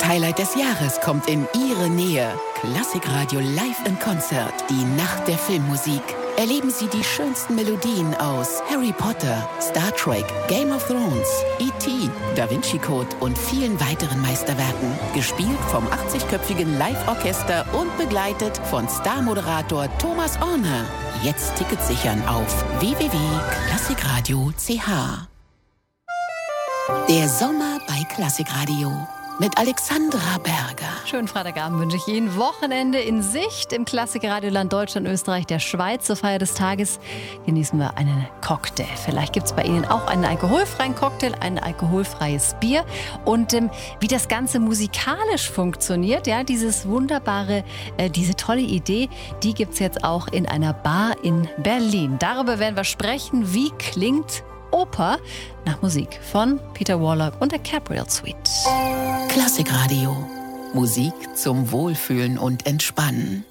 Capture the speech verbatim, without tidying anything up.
Highlight des Jahres kommt in Ihre Nähe. Klassikradio Live in Konzert. Die Nacht der Filmmusik. Erleben Sie die schönsten Melodien aus Harry Potter, Star Trek, Game of Thrones, E T, Da Vinci Code und vielen weiteren Meisterwerken. Gespielt vom achtzigköpfigen Live-Orchester und begleitet von Star-Moderator Thomas Orner. Jetzt Tickets sichern auf w w w punkt klassikradio punkt c h. Der Sommer bei Klassikradio mit Alexandra Berger. Schönen Freitagabend wünsche ich Ihnen. Wochenende in Sicht im Klassikradioland Deutschland, Österreich, der Schweiz. Zur Feier des Tages genießen wir einen Cocktail. Vielleicht gibt es bei Ihnen auch einen alkoholfreien Cocktail, ein alkoholfreies Bier. Und ähm, wie das Ganze musikalisch funktioniert, ja, dieses wunderbare, äh, diese tolle Idee, die gibt es jetzt auch in einer Bar in Berlin. Darüber werden wir sprechen, wie klingt Oper nach Musik von Peter Warlock und der Cabriel Suite. Klassikradio. Musik zum Wohlfühlen und Entspannen.